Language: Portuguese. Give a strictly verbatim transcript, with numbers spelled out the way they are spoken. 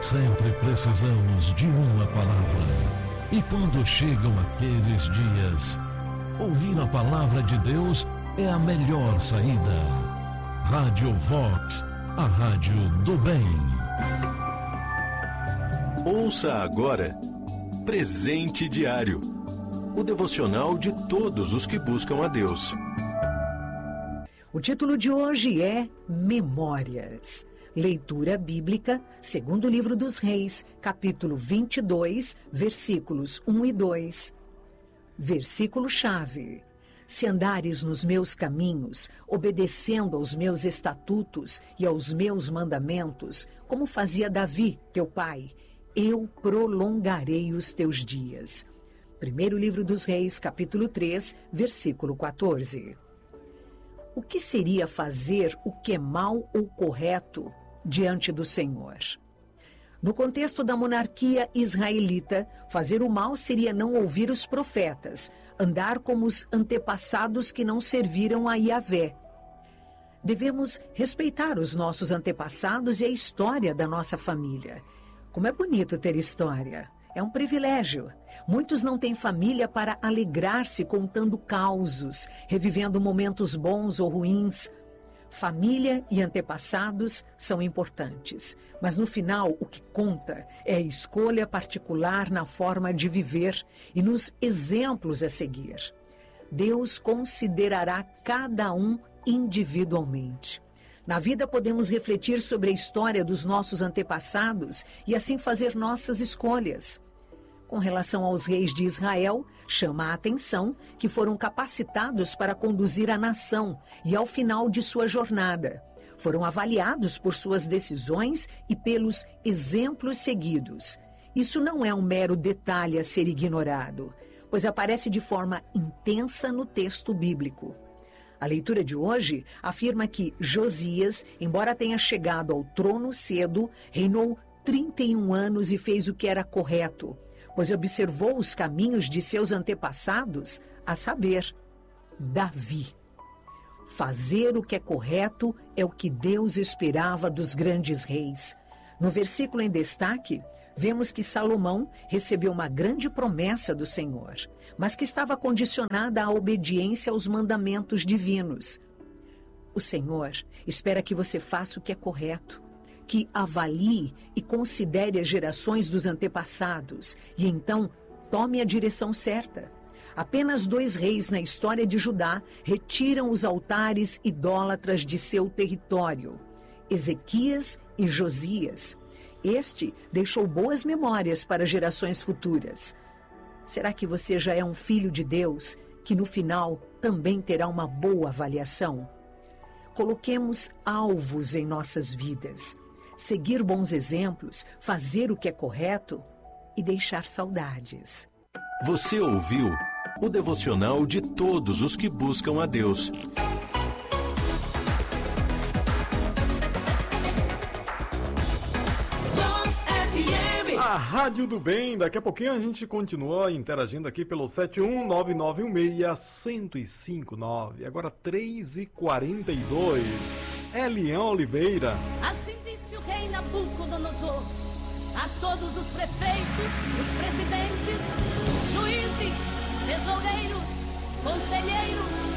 Sempre precisamos de uma palavra. E quando chegam aqueles dias, ouvir a palavra de Deus é a melhor saída. Rádio Vox, a rádio do bem. Ouça agora Presente Diário, o devocional de todos os que buscam a Deus. O título de hoje é Memórias. Leitura bíblica, segundo livro dos Reis, capítulo vinte e dois, versículos um e dois. Versículo-chave. Se andares nos meus caminhos, obedecendo aos meus estatutos e aos meus mandamentos, como fazia Davi, teu pai, eu prolongarei os teus dias. Primeiro livro dos Reis, capítulo três, versículo quatorze. O que seria fazer o que é mal ou correto diante do Senhor? No contexto da monarquia israelita, fazer o mal seria não ouvir os profetas, andar como os antepassados que não serviram a Yahvé. Devemos respeitar os nossos antepassados e a história da nossa família. Como é bonito ter história. É um privilégio. Muitos não têm família para alegrar-se contando causos, revivendo momentos bons ou ruins. Família e antepassados são importantes, mas no final o que conta é a escolha particular na forma de viver e nos exemplos a seguir. Deus considerará cada um individualmente. Na vida podemos refletir sobre a história dos nossos antepassados e assim fazer nossas escolhas. Com relação aos reis de Israel, chama a atenção que foram capacitados para conduzir a nação e ao final de sua jornada. Foram avaliados por suas decisões e pelos exemplos seguidos. Isso não é um mero detalhe a ser ignorado, pois aparece de forma intensa no texto bíblico. A leitura de hoje afirma que Josias, embora tenha chegado ao trono cedo, reinou trinta e um anos e fez o que era correto, pois observou os caminhos de seus antepassados, a saber, Davi. Fazer o que é correto é o que Deus esperava dos grandes reis. No versículo em destaque, vemos que Salomão recebeu uma grande promessa do Senhor, mas que estava condicionada à obediência aos mandamentos divinos. O Senhor espera que você faça o que é correto, que avalie e considere as gerações dos antepassados e então tome a direção certa. Apenas dois reis na história de Judá retiram os altares idólatras de seu território: Ezequias e Josias. Este deixou boas memórias para gerações futuras. Será que você já é um filho de Deus, que no final também terá uma boa avaliação? Coloquemos alvos em nossas vidas. Seguir bons exemplos, fazer o que é correto e deixar saudades. Você ouviu o devocional de todos os que buscam a Deus. A Rádio do Bem, daqui a pouquinho a gente continua interagindo aqui pelo sete um nove nove um seis, um zero cinco nove. Agora três e quarenta e dois. Elian Oliveira. Assim disse o rei Nabucodonosor a todos os prefeitos, os presidentes, juízes, tesoureiros, conselheiros,